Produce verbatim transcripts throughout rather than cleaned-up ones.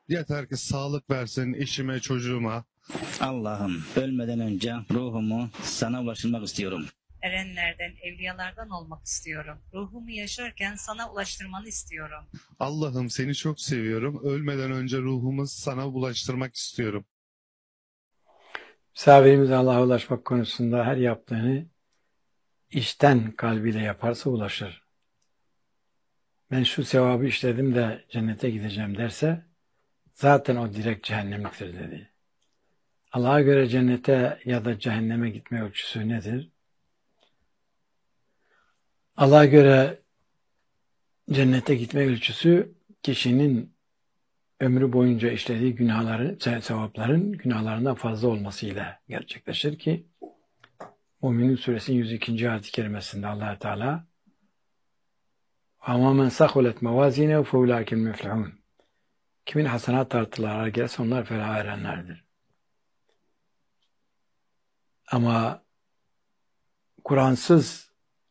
Yeter ki sağlık versin eşime, çocuğuma. Allah'ım ölmeden önce ruhumu sana ulaştırmak istiyorum. Erenlerden, evliyalardan olmak istiyorum. Ruhumu yaşarken sana ulaştırmanı istiyorum. Allah'ım seni çok seviyorum. Ölmeden önce ruhumu sana ulaştırmak istiyorum. Misafirimiz Allah'a ulaşmak konusunda her yaptığını içten kalbiyle yaparsa ulaşır. Ben şu sevabı işledim de cennete gideceğim derse zaten o direkt cehennemliktir dedi. Allah'a göre cennete ya da cehenneme gitme ölçüsü nedir? Allah'a göre cennete gitme ölçüsü kişinin ömrü boyunca işlediği günahların, sevapların günahlarından fazla olmasıyla gerçekleşir ki Mü'minin suresinin yüz ikinci ayet-i kerimesinde Allah Teala "Ama men sahulet mevazinehu feulâikel müflihûn." Kimin hasenat tartıları gelirse onlar felaha erenlerdir. Ama Kur'ansız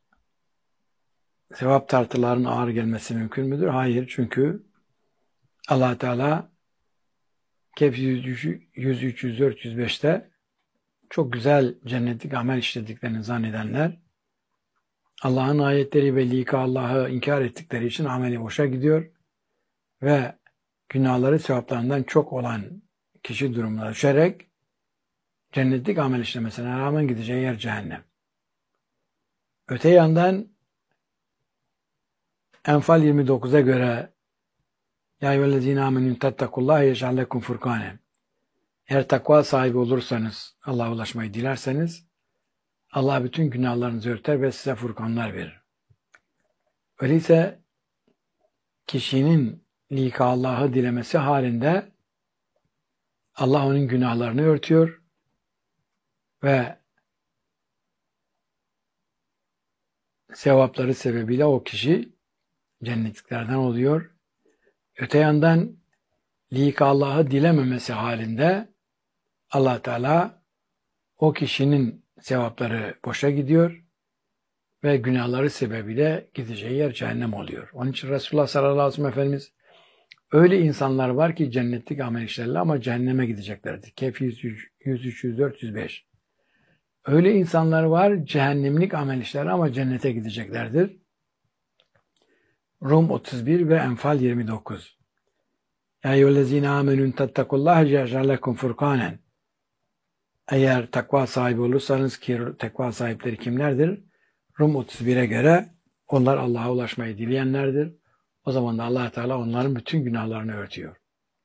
sevap tartılarının ağır gelmesi mümkün müdür? Hayır. Çünkü Allah Teala Kehf yüz üç, yüz dört, yüz beşte çok güzel cennetlik amel işlediklerini zannedenler Allah'ın ayetleri ve lika Allah'ı inkar ettikleri için ameli boşa gidiyor ve günahları sevaplarından çok olan kişi durumuna düşerek cennetlik amel işlemesine rağmen gideceği yer cehennem. Öte yandan Enfal yirmi dokuza göre "Ya eyyühellezîne âmenû tettakullâhe yec'al lekum furkâne." Eğer takva sahibi olursanız, Allah'a ulaşmayı dilerseniz Allah bütün günahlarınızı örter ve size furkanlar verir. Öyleyse kişinin lika Allah'ı dilemesi halinde Allah onun günahlarını örtüyor ve sevapları sebebiyle o kişi cennetliklerden oluyor. Öte yandan lika Allah'ı dilememesi halinde Allah Teala o kişinin sevapları boşa gidiyor ve günahları sebebiyle gideceği yer cehennem oluyor. Onun için Resulullah sallallahu aleyhi ve sellem Efendimiz öyle insanlar var ki cennetlik amel işlerle ama cehenneme gideceklerdir. Kehf yüz üç, yüz dört, yüz beş. Öyle insanlar var cehennemlik amel işlerle ama cennete gideceklerdir. Rum otuz bir ve Enfal yirmi dokuz. Ya eyyühellezîne âmenû tettakullâhe yec'al lekum furkânen. Eğer takva sahibi olursanız ki takva sahipleri kimlerdir? Rum otuz bire göre onlar Allah'a ulaşmayı dileyenlerdir. O zaman da Allah Teala onların bütün günahlarını örtüyor.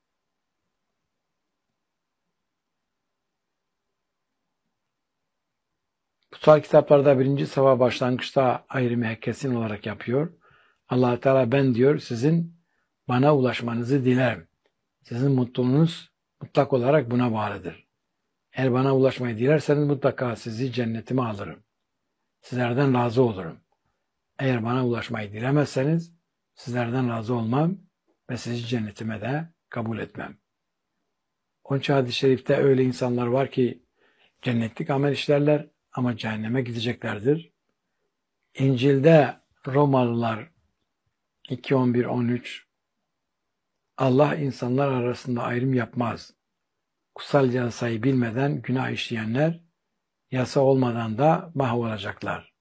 Kutsal kitaplarda birinci sava başlangıçta ayrımı kesin olarak yapıyor. Allah Teala ben diyor sizin bana ulaşmanızı dilerim. Sizin mutluluğunuz mutlak olarak buna bağlıdır. Eğer bana ulaşmayı dilerseniz mutlaka sizi cennetime alırım. Sizlerden razı olurum. Eğer bana ulaşmayı dilemezseniz sizlerden razı olmam ve sizi cennetime de kabul etmem. Onun için hadis-i şerifte öyle insanlar var ki cennetlik amel işlerler ama cehenneme gideceklerdir. İncil'de Romalılar iki on bir on üç Allah insanlar arasında ayrım yapmaz. Kutsal yasayı bilmeden günah işleyenler yasa olmadan da mahvolacaklar.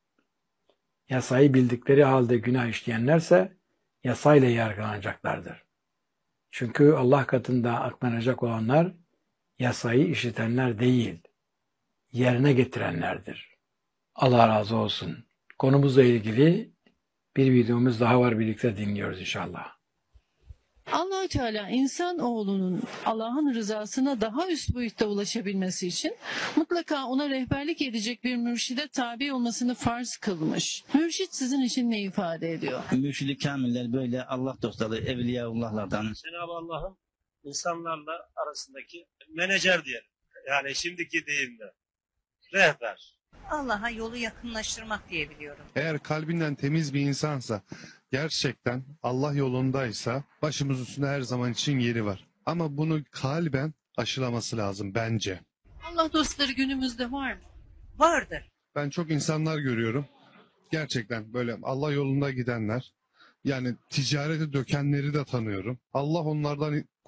Yasayı bildikleri halde günah işleyenlerse yasayla yargılanacaklardır. Çünkü Allah katında aklanacak olanlar yasayı işitenler değil, yerine getirenlerdir. Allah razı olsun. Konumuzla ilgili bir videomuz daha var, birlikte dinliyoruz inşallah. Allah-u Teala insanoğlunun Allah'ın rızasına daha üst boyutta ulaşabilmesi için mutlaka ona rehberlik edecek bir mürşide tabi olmasını farz kılmış. Mürşit sizin için ne ifade ediyor? Mürşid-i kamiller böyle Allah dostları, evliyaullahlardan. Cenab-ı Allah'ın insanlarla arasındaki menajer diyelim. Yani şimdiki deyimle rehber. Allah'a yolu yakınlaştırmak diye biliyorum. Eğer kalbinden temiz bir insansa, gerçekten Allah yolundaysa başımız üstünde her zaman için yeri var. Ama bunu kalben aşılaması lazım bence. Allah dostları günümüzde var mı? Vardır. Ben çok insanlar görüyorum. Gerçekten böyle Allah yolunda gidenler. Yani ticarete dökenleri de tanıyorum. Allah onlardan